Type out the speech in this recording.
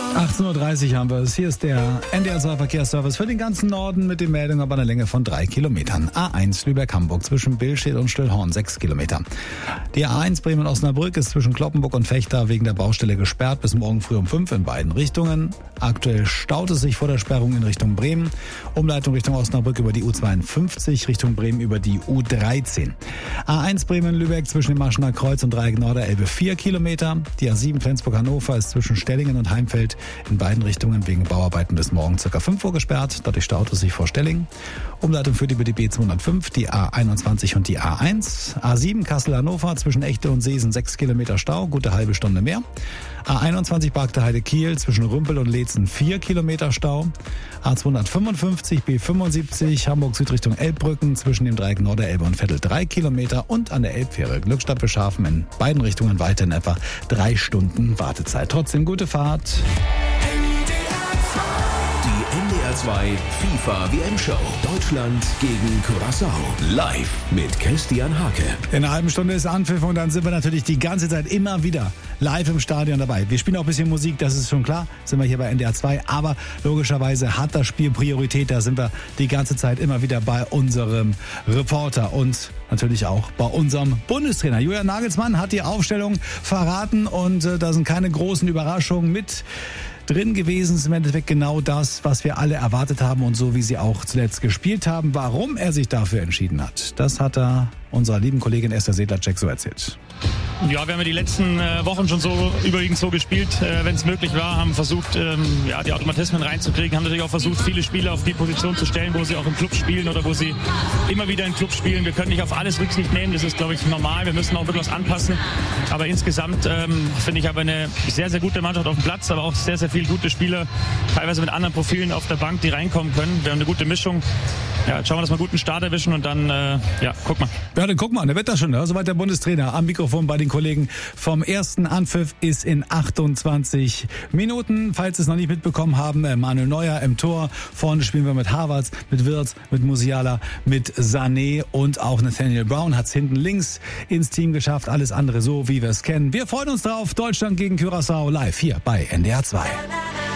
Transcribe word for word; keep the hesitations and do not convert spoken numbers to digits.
achtzehn Uhr dreißig haben wir es. Hier ist der N D R zwei Verkehrsservice für den ganzen Norden mit den Meldungen aber einer Länge von drei Kilometern. A eins Lübeck-Hamburg zwischen Billstedt und Stillhorn sechs Kilometer. Die A eins Bremen-Osnabrück ist zwischen Kloppenburg und Vechta wegen der Baustelle gesperrt bis morgen früh um fünf in beiden Richtungen. Aktuell staut es sich vor der Sperrung in Richtung Bremen. Umleitung Richtung Osnabrück über die U zweiundfünfzig, Richtung Bremen über die U dreizehn. A eins Bremen-Lübeck zwischen dem Maschener Kreuz und Dreieck Norderelbe vier Kilometer. Die A sieben Flensburg-Hannover ist zwischen Stellingen und Heimfeld in beiden Richtungen wegen Bauarbeiten bis morgen ca. fünf Uhr gesperrt. Dadurch staut es sich vor Stellingen. Umleitung führt über die B zweihundertfünf, die A einundzwanzig und die A eins. A sieben Kassel-Hannover zwischen Echte und Seesen sechs Kilometer Stau, gute halbe Stunde mehr. A einundzwanzig Bargteheide-Kiel zwischen Rümpel und Leetzen vier Kilometer Stau. A zweihundertfünfundfünfzig B fünfundsiebzig Hamburg Süd Richtung Elbbrücken zwischen dem Dreieck Norderelbe und Vettel drei Kilometer und an der Elbfähre Glückstadt Beschafen in beiden Richtungen weiter in etwa drei Stunden Wartezeit. Trotzdem gute Fahrt. Die N D R zwei FIFA W M-Show. Deutschland gegen Curaçao. Live mit Christian Hake. In einer halben Stunde ist Anpfiff und dann sind wir natürlich die ganze Zeit immer wieder live im Stadion dabei. Wir spielen auch ein bisschen Musik, das ist schon klar. Sind wir hier bei N D R zwei. Aber logischerweise hat das Spiel Priorität. Da sind wir die ganze Zeit immer wieder bei unserem Reporter und natürlich auch bei unserem Bundestrainer. Julian Nagelsmann hat die Aufstellung verraten und äh, da sind keine großen Überraschungen mit drin gewesen. Ist im Endeffekt genau das, was wir alle erwartet haben und so, wie sie auch zuletzt gespielt haben. Warum er sich dafür entschieden hat, das hat er unserer lieben Kollegin Esther Sedlacek so erzählt. Ja, wir haben ja die letzten äh, Wochen schon so überwiegend so gespielt, äh, wenn es möglich war, haben versucht, ähm, ja, die Automatismen reinzukriegen, haben natürlich auch versucht, viele Spieler auf die Position zu stellen, wo sie auch im Club spielen oder wo sie immer wieder im Club spielen. Wir können nicht auf alles Rücksicht nehmen, das ist, glaube ich, normal. Wir müssen auch wirklich was anpassen. Aber insgesamt ähm, finde ich aber eine sehr, sehr gute Mannschaft auf dem Platz, aber auch sehr, sehr viele gute Spieler, teilweise mit anderen Profilen auf der Bank, die reinkommen können. Wir haben eine gute Mischung. Ja, jetzt schauen wir, dass wir einen guten Start erwischen und dann, äh, ja, guck mal. Ja, dann guck mal, der wird das schon. Ne? Soweit der Bundestrainer am Mikrofon bei den Kollegen vom ersten Anpfiff ist in achtundzwanzig Minuten. Falls Sie es noch nicht mitbekommen haben, Manuel Neuer im Tor. Vorne spielen wir mit Havertz, mit Wirtz, mit Musiala, mit Sané und auch Nathaniel Brown hat es hinten links ins Team geschafft. Alles andere so, wie wir es kennen. Wir freuen uns drauf. Deutschland gegen Curaçao live hier bei N D R zwei.